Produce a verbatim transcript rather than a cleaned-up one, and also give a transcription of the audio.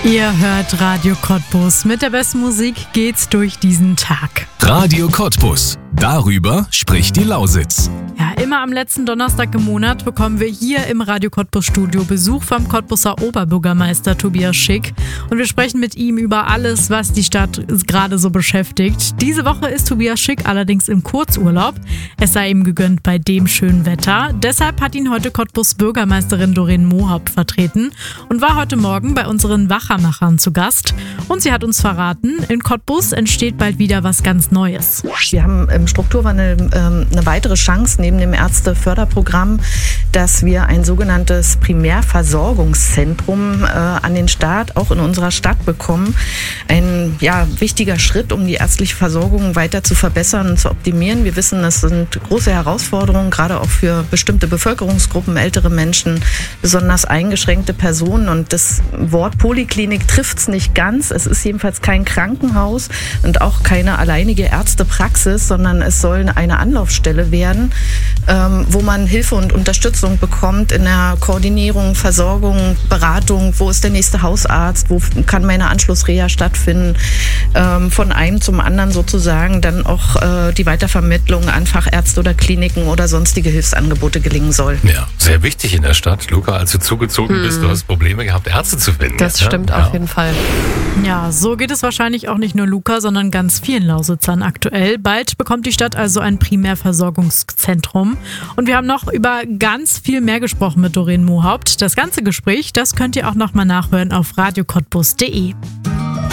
Ihr hört Radio Cottbus. Mit der besten Musik geht's durch diesen Tag. Radio Cottbus. Darüber spricht die Lausitz. Ja, immer am letzten Donnerstag im Monat bekommen wir hier im Radio Cottbus Studio Besuch vom Cottbuser Oberbürgermeister Tobias Schick. Und wir sprechen mit ihm über alles, was die Stadt gerade so beschäftigt. Diese Woche ist Tobias Schick allerdings im Kurzurlaub. Es sei ihm gegönnt bei dem schönen Wetter. Deshalb hat ihn heute Cottbus Bürgermeisterin Doreen Mohaupt vertreten und war heute Morgen bei unseren Wachermachern zu Gast. Und sie hat uns verraten, in Cottbus entsteht bald wieder was ganz Neues. Wir haben im Strukturwandel ähm, eine weitere Chance neben dem Ärzteförderprogramm, dass wir ein sogenanntes Primärversorgungszentrum äh, an den Start, auch in unserer Stadt bekommen. Ein ja, wichtiger Schritt, um die ärztliche Versorgung weiter zu verbessern und zu optimieren. Wir wissen, das sind große Herausforderungen, gerade auch für bestimmte Bevölkerungsgruppen, ältere Menschen, besonders eingeschränkte Personen. Und das Wort Poliklinik trifft es nicht ganz. Es ist jedenfalls kein Krankenhaus und auch keine alleinige Ärztepraxis, sondern es soll eine Anlaufstelle werden, ähm, wo man Hilfe und Unterstützung bekommt in der Koordinierung, Versorgung, Beratung. Wo ist der nächste Hausarzt? Wo kann meine Anschlussreha stattfinden? Ähm, von einem zum anderen sozusagen dann auch äh, die Weitervermittlung an Fachärzte oder Kliniken oder sonstige Hilfsangebote gelingen soll. Ja, sehr wichtig in der Stadt. Luca, als du zugezogen hm. bist, du hast Probleme gehabt, Ärzte zu finden. Das ja? stimmt ja. auf jeden Fall. Ja, so geht es wahrscheinlich auch nicht nur Luca, sondern ganz vielen Lausitzern aktuell. Bald bekommt die Stadt also ein Primärversorgungszentrum. Und wir haben noch über ganz viel mehr gesprochen mit Doreen Mohaupt. Das ganze Gespräch, das könnt ihr auch nochmal nachhören auf radio cottbus punkt de.